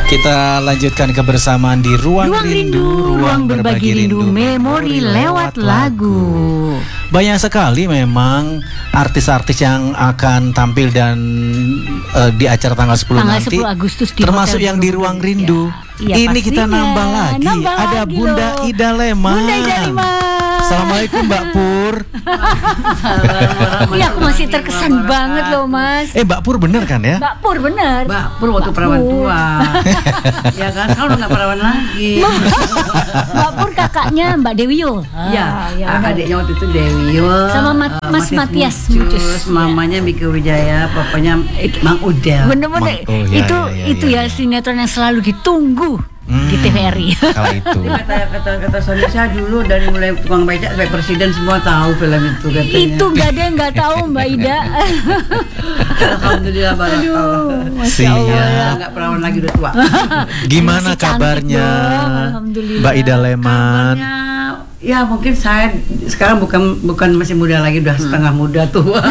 Kita lanjutkan kebersamaan di Ruang Rindu, ruang berbagi rindu, memori lewat lagu. Banyak sekali memang artis-artis yang akan tampil dan di acara tanggal 10 nanti, 10 Agustus di termasuk yang di Ruang Rindu. Ini kita nambah lagi, ada Bunda Ida Leman. Bunda Ida Leman. Assalamualaikum Mbak Pur. Iya, aku masih terkesan banget loh Mas. Mbak Pur bener kan ya? Mbak Pur bener. Mbak Pur waktu perawan tua. Ya kan, sekarang udah gak perawan lagi. Mbak Pur kakaknya Mbak Dewiul. Iya, adiknya waktu itu Dewiul. Sama Mas Matias Mucus. Mamanya Miki Wijaya, papanya Mang Udel. Bener-bener itu ya sinetron yang selalu ditunggu di TVRI. Kalau itu. Kata suami saya dulu dari mulai tukang becak sampai presiden semua tahu film itu katanya. Itu nggak ada yang nggak tahu Mbak Ida. Alhamdulillah banget. Siap. Nggak perawan lagi udah tua. Gimana kabarnya? Alhamdulillah. Mbak Ida Leman. Ya mungkin saya sekarang bukan masih muda lagi, udah setengah muda tua.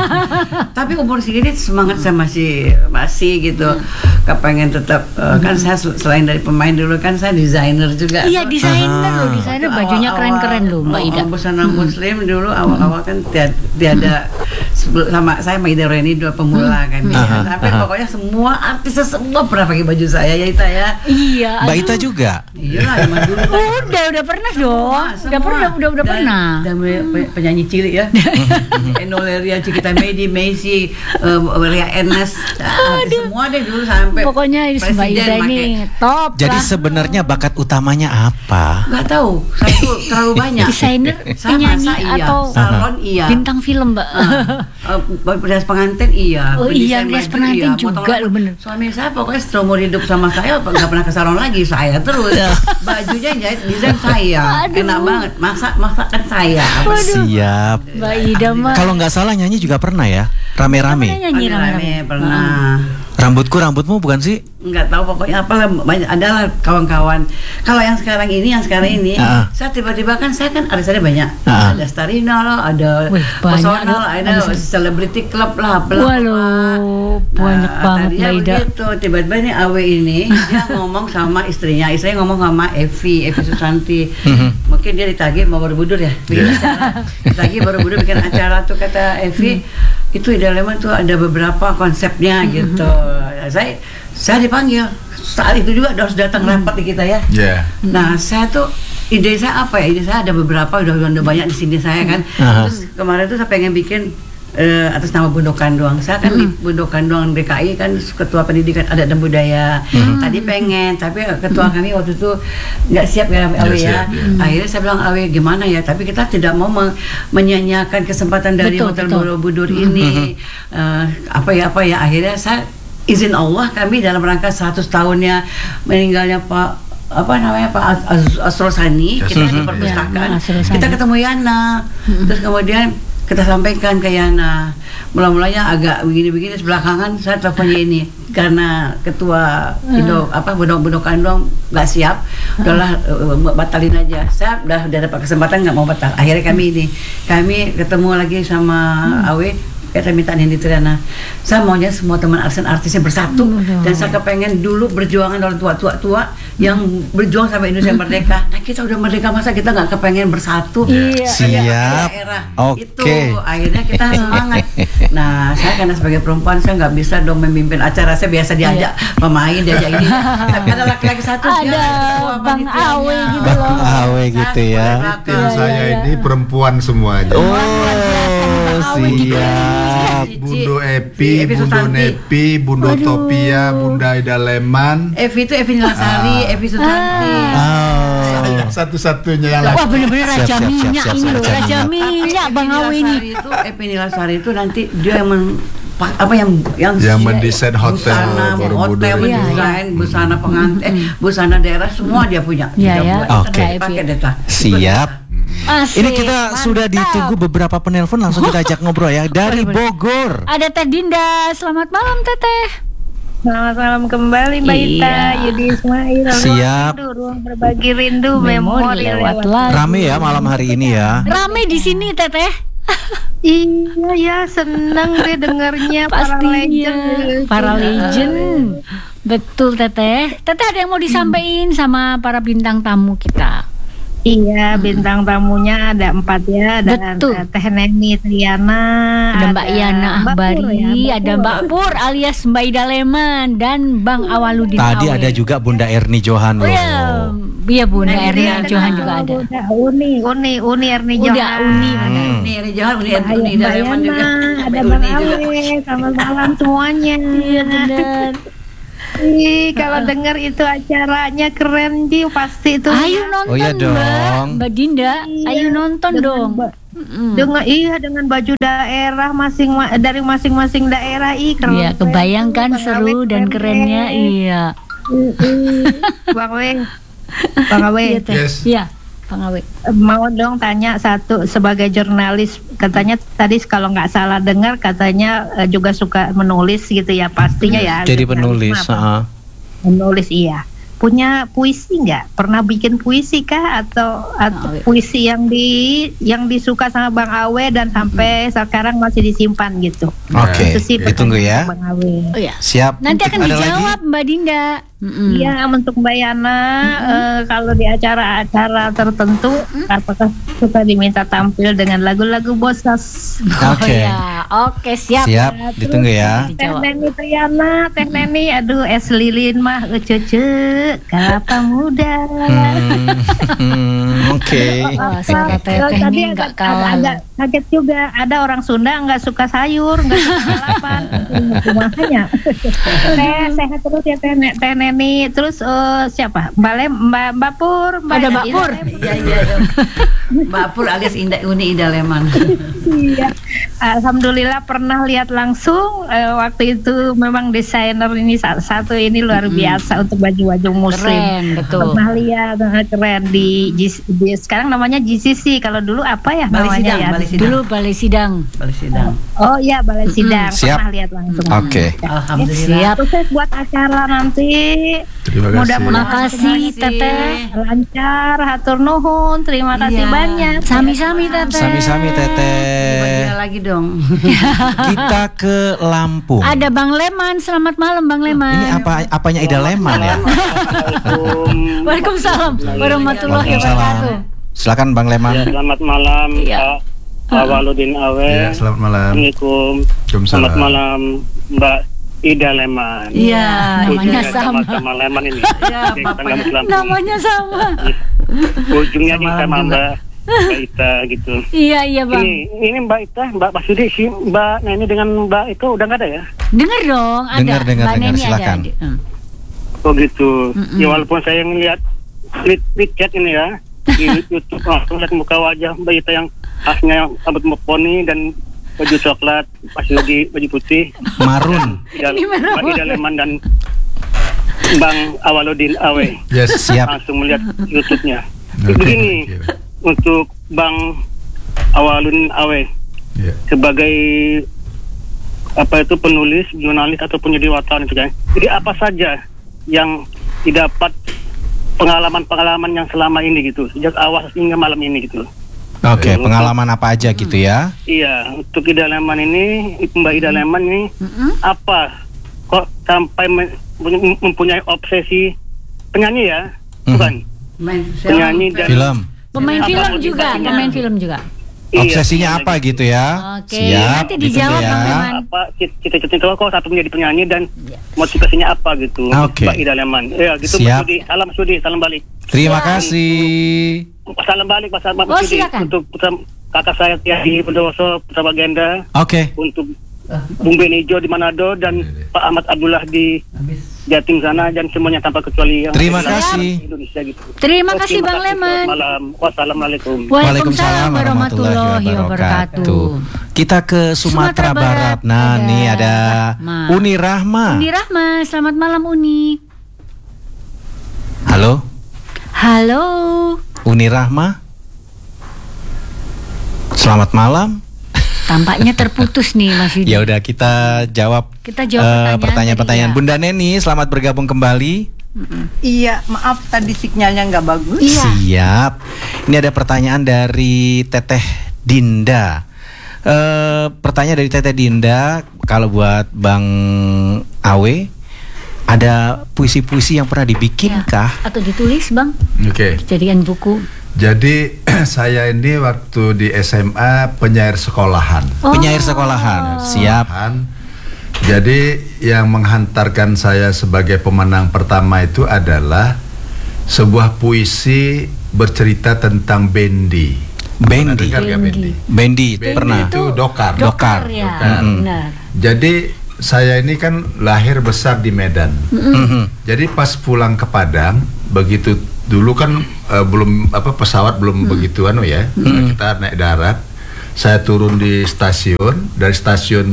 Tapi umur segini semangat saya masih gitu. Kepengen tetap kan saya selain dari pemain dulu kan saya desainer juga. Iya, desainer bajunya keren-keren loh Mbak Ida. Busana muslim dulu awal-awal kan tiada sama saya Mbak Ida Reni dua pemula kan. Tapi pokoknya semua artis semua pernah pakai baju saya ya Ita ya. Iya. Mbak Ita juga. Iya lah zaman dulu. Udah pernah dong. Udah pernah. Dan penyanyi cilik ya. Enoleria, Cikita Medi, Messi, Ria Ernest, semua deh dulu sampai. Pokoknya Mbak Ida ini top. Jadi sebenarnya bakat utamanya apa? Gak tahu. Saya tuh terlalu banyak. Desainer, penyanyi atau salon iya. Bintang film Mbak. Rias pengantin iya. Oh iya, rias pengantin juga loh bener. Suami saya pokoknya seumur hidup sama saya nggak pernah ke salon lagi, saya terus. Bajunya jahit desain saya. Enak banget. Masakan saya. Siap. Mbak Ida mah. Kalau nggak salah nyanyi juga pernah ya? Rame-rame. Rame-rame pernah. Rambutmu bukan sih? Nggak tahu pokoknya apalah banyak adalah kawan-kawan. Kalau yang sekarang ini saya tiba-tiba kan saya kan ada banyak. Ada Starina lah, ada Pesona lah, ada Celebrity Club lah, waduh, banyak banget Mbak Ida. Begitu tiba-tiba ini Awe ini dia ngomong sama istrinya ngomong sama Evi Susanti. Mungkin dia ditagih mau Borobudur ya, bikin acara. Ditagih Borobudur bikin acara tuh kata Evi. Itu Ida Leman tuh ada beberapa konsepnya gitu. Saya dipanggil saat itu juga harus datang rapat di kita ya. Nah saya tuh ide saya apa ya? Ide saya ada beberapa udah banyak di sini saya kan. Terus kemarin tuh saya pengen bikin atas nama Bundokan Doang. Saya kan di Bundokan Doang DKI kan ketua pendidikan adat dan budaya. Tadi pengen, tapi ketua kami waktu itu nggak siap ya Awe ya. Akhirnya saya bilang Awe gimana ya? Tapi kita tidak mau menyanyiakan kesempatan dari Hotel Borobudur ini. Apa ya? Akhirnya saya izin Allah kami dalam rangka 100 tahunnya meninggalnya Pak Asrul Sani, kita di perpustakaan. Kita ketemu Yana. Terus kemudian kita sampaikan ke Yana. Mula-mulanya agak begini-begini, belakangan saya teleponnya ini karena ketua Bundokan Doang nggak siap, udahlah batalin aja. Saya udah dapat kesempatan nggak mau batal. Akhirnya kami ketemu lagi sama Awe. Saya minta Nindi Triana, saya maunya semua teman artisnya bersatu dan saya kepengen dulu berjuangan orang tua yang berjuang sampai Indonesia merdeka. Nah kita udah merdeka masa kita nggak kepengen bersatu? Siap. Itu akhirnya kita semangat. Nah saya karena sebagai perempuan saya nggak bisa dong memimpin acara, saya biasa diajak pemain diajak ini. Tapi ada laki-laki satu ada Bang Awe gitu loh. Bang Awe gitu ya. Tim saya ini perempuan semuanya. Siap. Bundo Epi, Bundo Nepi, Bundo Topia, Bunda Ida Leman. Evi itu Evi Nilasari, Evi Sutanti. Satu-satunya yang wah bener-bener Raja Minyak ini loh, Raja Minyak Bang Awe ini. Evi Nilasari itu nanti dia yang mendesain hotel mendesain busana pengantin, busana daerah semua dia punya. Oke. Siap. Ini kita sudah ditunggu beberapa penelpon, langsung kita ajak ngobrol ya dari Bogor. Ada Teh Dinda, selamat malam Teteh. Selamat malam kembali Mbak Ita, Yudi Ismail. Siap. Ruang berbagi rindu, memori lewat lagu. Rame ya malam hari ini ya. Rame di sini Teteh. Iya ya, senang deh dengarnya pastinya. Para legend. Betul Teteh. Teteh ada yang mau disampaikan sama para bintang tamu kita? Iya, bintang tamunya ada 4 ya. Ada Betul. Teh Neni Triana, Ada Mbak Yana Mbak Pur Ahbari, ya, ada Mbak Pur alias Mbak Ida Leman dan Bang Awaludin Tadi Awe. ada juga Bunda Erni Johan Oh loh. ya, iya Bunda Nah, Erni jadi Johan juga ada. Udah Uni Erni Udah Johan. Uni. Ini Eri Johan, Uni Mbak Daleman juga. Yana, ada Mbak Bang Uni juga. Awe, selamat malam semuanya. Iya benar. Ih, kalau dengar itu acaranya keren Ji, pasti itu. Ayo nonton Oh iya dong. Mbak Dinda, Iya, ayo nonton dengan dong. dengan baju daerah dari masing-masing daerah keren. Iya, kebayangkan Bang seru Awe dan kerennya. Iya. Bang Awe, Iya, Teh. Yes. Iya, Bang Awe. mau dong tanya satu sebagai jurnalis, katanya tadi kalau nggak salah dengar katanya juga suka menulis gitu ya, pastinya ya. Jadi jurnalis penulis. mah apa? Menulis iya. Punya puisi nggak? Pernah bikin puisi kah atau Awe. puisi yang disuka sama Bang Awe dan sampai sekarang masih disimpan gitu? Oke, Itu sih ditunggu ya. pertanyaan Bang Awe. Oh ya. Siap. Nanti akan Ada dijawab Mbak Dinda. Iya, untuk Mbak Yana, kalau di acara-acara tertentu, apakah suka diminta tampil dengan lagu-lagu Bosas? Oh Oke. ya, oke siap. Siap, ditunggu ya. Teh Dijawab. Neni Triana, Teh Neni, aduh es lilin mah cucu, kelapa muda. Oke. Wah, suara Teteh Tadi ini nggak kalah. agak kaget juga, ada orang Sunda nggak suka sayur, nggak suka lalapan, makanya. Sehat terus ya Teh Neni. Terus siapa? Mbak Pur, Ada Mbak Pur. Iya. Mbak Pur alias Uni Daleman. Iya. Alhamdulillah pernah lihat langsung, waktu itu memang desainer ini satu ini luar biasa untuk baju-baju muslim. Keren, betul. Pernah lihat keren di sekarang namanya GCC, kalau dulu apa ya Balai namanya Sidang, ya? Balai Sidang. Dulu Balai Sidang. Balai Sidang. Oh iya, Balai Sidang. Siap. Pernah lihat langsung. Oke. Alhamdulillah. Siap. Sukses buat acara nanti. Terima kasih. Mudah-mudahan Makasih Teteh. lancar, hatur nuhun, terima kasih Iya. banyak. Sami-sami Teteh. Sami-sami Teteh. Bagi lagi dong. Kita ke Lampung. Ada Bang Leman, selamat malam Bang Leman. Ini apanya Ida Leman ya? Waalaikumsalam warahmatullahi wabarakatuh. Silakan Bang Leman. Ya, selamat malam Iya. Pak Awaludin Awe. Ya, selamat malam. Assalamualaikum. Waalaikumsalam. Selamat malam Mbak Ida Leman. Iya, namanya Ujungnya sama. sama Leman ini. Iya, Di bapaknya. Tanggamus Lampung. Namanya sama. Ujungnya Sama sama juga. Mbak Ita gitu. Iya Bang. Ini Mbak Ita, Mbak Basudi, si Mbak Neni dengan Mbak Ika udah nggak ada ya? Dengar dong, ada. Dengar, Mbak Neni silakan. ada. Oh gitu. Ya walaupun saya ngeliat tweet chat ini ya di YouTube, langsung lihat muka wajah Mbak Ita yang khasnya rambut poni dan baju coklat, Basudi baju putih. Marun. Ini merah Mbak Ida Leman dan Bang Awaludin Awe. Yes. Siap. Langsung melihat YouTube-nya. Oke, Begini, oke. untuk Bang Awaludin Awe Ya. sebagai penulis, jurnalis ataupun jadi wartawan itu kan. Jadi apa saja yang didapat pengalaman-pengalaman yang selama ini gitu, sejak awal hingga malam ini gitu. Oke, pengalaman apa aja gitu ya? Iya, untuk Ida Leman ini, Mbak Ida Leman ini apa kok sampai mempunyai obsesi penyanyi ya, bukan? Penyanyi dan Film. Pemain Apa film mau juga, ditanya? pemain film juga. Iya, Obsesinya iya, apa gitu ya? Oke, Siap, nanti dijawab, ditunggu Bang ya. Leman. apa cita-cita kok satu menjadi penyanyi dan motivasinya apa gitu, Oke. Mbak Ida Leman. Ya gitu, Siap. Mas Sudi, salam balik. Terima kasih. Salam balik Mas Oh, Sudi silakan. untuk kakak saya Tiadi Bondowoso Putra Bagenda, Oke. untuk Bung Benijo di Manado dan Pak Ahmad Abdullah di Jatim sana dan semuanya tanpa kecuali yang Terima ada di kasih. Indonesia gitu. Terima Oke, kasih Bang makasih. Leman. Selamat malam. Wassalamualaikum. Waalaikumsalam warahmatullahi wabarakatuh. Kita ke Sumatera Sumatera Barat. Barat. Nah, Ada nih ada Rahma. Uni Rahma. Uni Rahma, selamat malam Uni. Halo, Halo. Uni Rahma. Selamat malam. Tampaknya terputus nih Mas Yudi. Ya udah kita jawab Kita jawab pertanyaan-pertanyaan. tadi, ya. Bunda Neni, selamat bergabung kembali. Iya, maaf tadi sinyalnya nggak bagus. Iya. Siap. Ini ada pertanyaan dari Teteh Dinda. Pertanyaan dari Teteh Dinda, kalau buat Bang Awe, Ada puisi-puisi yang pernah dibikin kah? Atau ditulis, Bang? Oke. Jadikan buku. Jadi saya ini waktu di SMA penyair sekolahan. Penyair sekolahan. Siap. Jadi yang menghantarkan saya sebagai pemenang pertama itu adalah sebuah puisi bercerita tentang bendi. Bendi. Dengar nggak bendi? Bendi pernah. Itu dokar. Dokar ya. Benar. Jadi saya ini kan lahir besar di Medan. Jadi pas pulang ke Padang, begitu dulu kan belum pesawat belum begitu ya. Kita naik darat. Saya turun di stasiun, dari stasiun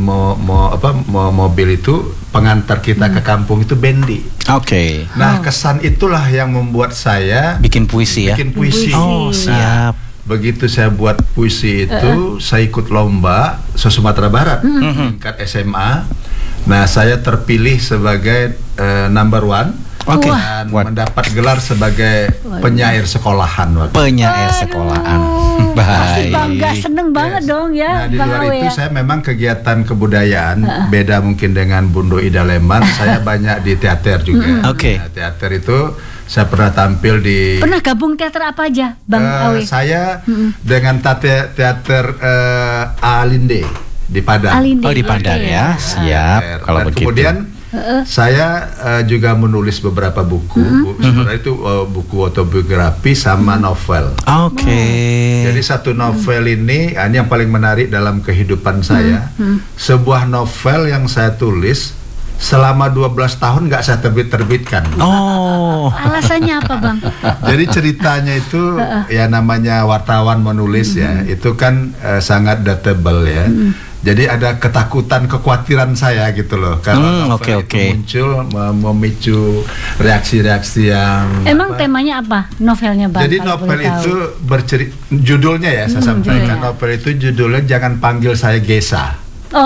mobil itu pengantar kita ke kampung itu bendi. Oke. Nah, kesan itulah yang membuat saya Bikin puisi ya. bikin puisi. Oh, siap. Begitu saya buat puisi itu, saya ikut lomba se-Sumatera Barat tingkat SMA. Nah, saya terpilih sebagai number one. Oke. Dan mendapat gelar sebagai penyair sekolahan. Penyair sekolahan. Pasti bangga, Baik. seneng banget dong ya. Nah, di Bang luar Awe itu ya. saya memang kegiatan kebudayaan beda mungkin dengan Bundo Ida Leman. Saya banyak di teater juga. Oke. Nah, teater itu saya pernah tampil di. Pernah gabung teater apa aja, Bang Awe? Saya dengan teater Alinde di Padang. Alinde. Oh, di Padang ya. Siap. Kalau Dan begitu. kemudian saya juga menulis beberapa buku. Sebenarnya itu buku autobiografi sama novel. Oke. Jadi satu novel ini yang paling menarik dalam kehidupan saya. Sebuah novel yang saya tulis selama 12 tahun nggak saya terbitkan. Oh. Alasannya apa, Bang? Jadi ceritanya itu ya namanya wartawan menulis ya, itu kan sangat datable ya. Jadi ada ketakutan, kekhawatiran saya gitu loh kalau novel itu muncul memicu reaksi-reaksi yang. Emang temanya apa novelnya, Bang? Jadi kalau novel boleh tahu? itu judulnya ya saya sampaikan. Novel itu judulnya Jangan Panggil Saya Gesa.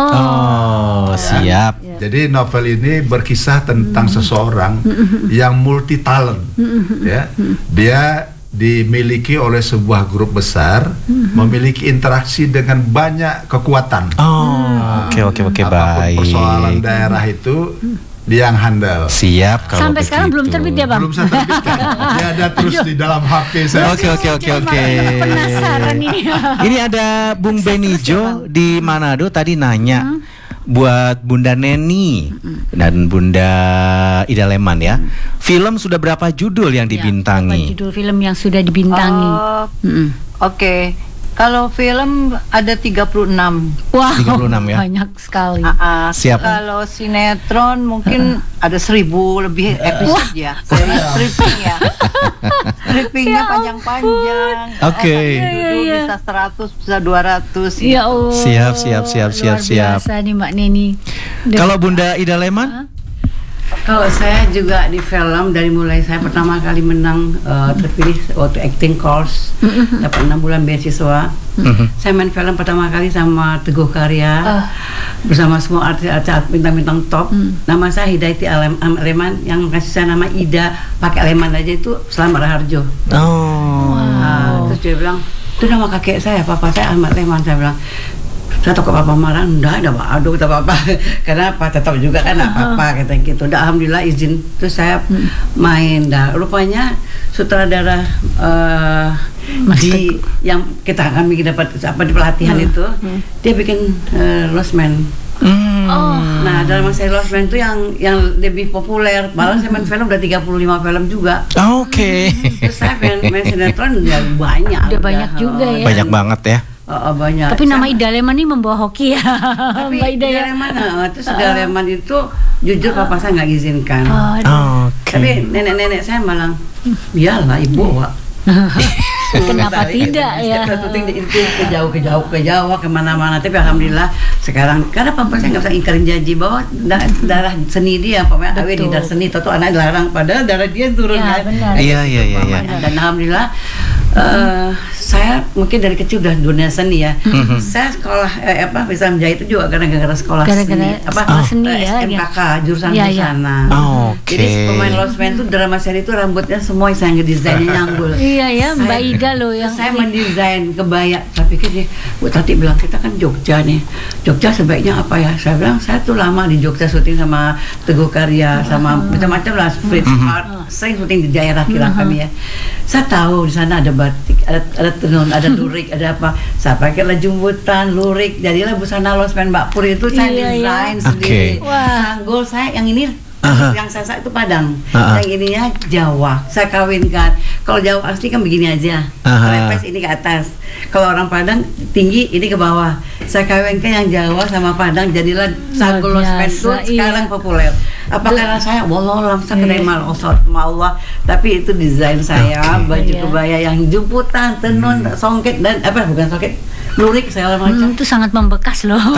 Oh, siap. Jadi novel ini berkisah tentang seseorang yang multi talent, ya. Dia dimiliki oleh sebuah grup besar, memiliki interaksi dengan banyak kekuatan. Oh, oke, Apapun baik. persoalan daerah itu dia yang handal. Siap kalau Sampai sekarang belum terbit ya, Bang? Belum saya terbitkan. Dia ada terus di dalam HP saya. Oke. Penasaran ini. Ini ada Bung Benijo di Manado tadi nanya buat Bunda Neni dan Bunda Ida Leman ya. Film sudah berapa judul yang dibintangi? Judul film yang sudah dibintangi. Oke. Kalau film ada 36. Wah, 36 ya? banyak sekali. Siap. Kalau sinetron mungkin ada 1000 lebih episode ya. Seri stripping ya. Strippingnya panjang-panjang. Oke. Judul bisa 100, bisa 200. Ya Allah. Siap. Luar biasa nih Mbak Neni. Kalau Bunda Ida Leman? Kalau saya juga di film dari mulai saya pertama kali menang terpilih waktu acting course dapat 6 bulan beasiswa. Saya main film pertama kali sama Teguh Karya bersama semua artis-artis bintang-bintang top. Nama saya Hidayati Leman, yang kasih saya nama Ida pakai Leman aja itu Selamat Raharjo. Terus dia bilang itu nama kakek saya, papa saya Ahmad Leman. Saya bilang saya takut papa marah, enggak ada pak, aduh kata papa, karena apa tetap juga kan apa kata gitu. Udah alhamdulillah izin, terus saya main. Dah rupanya sutradara di yang kami dapat di pelatihan itu, dia bikin Lost Man. Nah dalam saya Lost Man itu yang lebih populer, malah saya main film udah 35 film juga. Oke. Terus saya main sinetron ya banyak. Udah banyak juga ya. Banyak banget ya. Banyak. Tapi nama Ida Leman ini membawa hoki ya. Tapi Mbak Ida ya. Leman, terus Ida Leman itu jujur papa saya nggak izinkan. Oke. Tapi nenek-nenek saya malah, iyalah ibu Pak. Kenapa tidak ya? Kita syuting itu ke Jawa kemana-mana. Tapi alhamdulillah sekarang karena papa saya nggak bisa ingkarin janji bahwa darah seni dia, pokoknya awe di darah seni, atau anak dilarang padahal darah dia turun Ya, kan. benar. Iya. Dan alhamdulillah saya mungkin dari kecil udah dunia seni ya. Saya sekolah bisa menjahit itu juga gara-gara sekolah seni. Seni ya. SMKK jurusan Iya, busana. Oke. Jadi pemain Lost Man itu drama seri itu rambutnya semua saya ngedesainnya nyanggul. Iya ya, Mbak Ida loh yang Saya mendesain kebaya. Saya pikir dia, Bu Tati bilang kita kan Jogja nih. Jogja sebaiknya apa ya? Saya bilang saya tuh lama di Jogja syuting sama Teguh Karya sama macam-macam lah, Fritz Hart. Saya syuting di daerah Kilang kami ya. Saya tahu di sana ada batik, ada tenun, ada lurik, ada apa. Saya pakailah jumbutan, lurik, jadilah busana Lost Man Mbak Pur itu saya desain sendiri. Sanggul saya yang ini yang saya itu Padang, yang ininya Jawa. Saya kawinkan. Kalau Jawa asli kan begini aja, lepes ini ke atas. Kalau orang Padang tinggi ini ke bawah. Saya kawinkan yang Jawa sama Padang, jadilah sanggul Lost Man itu sekarang populer. Apa karena saya wallahualam saya kedemal osot Allah, tapi itu desain saya, baju kebaya yang jumputan, tenun, songket dan bukan songket, lurik segala macam. Itu sangat membekas loh.